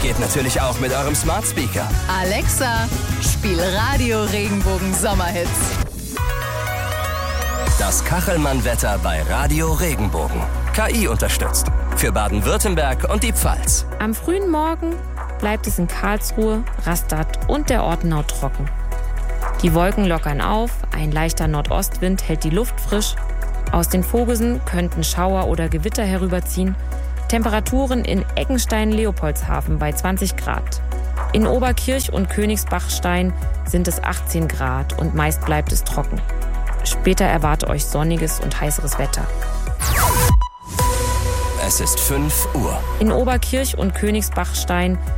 Geht natürlich auch mit eurem Smart Speaker. Alexa, spiel Radio Regenbogen Sommerhits. Das Kachelmann-Wetter bei Radio Regenbogen. KI unterstützt. Für Baden-Württemberg und die Pfalz. Am frühen Morgen bleibt es in Karlsruhe, Rastatt und der Ortenau trocken. Die Wolken lockern auf, ein leichter Nordostwind hält die Luft frisch. Aus den Vogesen könnten Schauer oder Gewitter herüberziehen. Temperaturen in Eckenstein-Leopoldshafen bei 20 Grad. In Oberkirch und Königsbachstein sind es 18 Grad und meist bleibt es trocken. Später erwarte euch sonniges und heißeres Wetter. Es ist 5 Uhr. In Oberkirch und Königsbachstein